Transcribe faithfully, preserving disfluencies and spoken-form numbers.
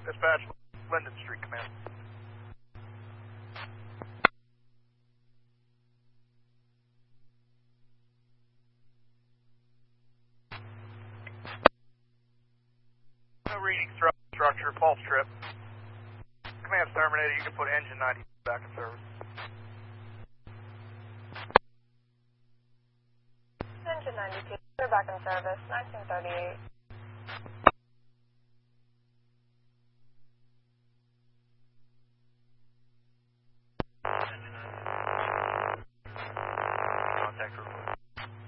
Dispatch, Linden Street, command. No readings throughout the structure, false trip. Command's terminated, you can put engine ninety back in service. Engine ninety-two, you're back in service, nineteen thirty-eight.